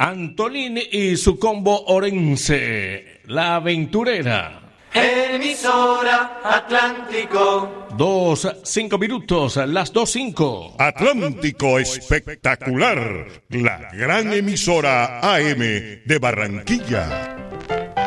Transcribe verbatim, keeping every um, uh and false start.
Antolín y su combo orense, La Aventurera. Emisora Atlántico. Dos, cinco minutos, las dos cinco. Atlántico Espectacular, la gran emisora A M de Barranquilla.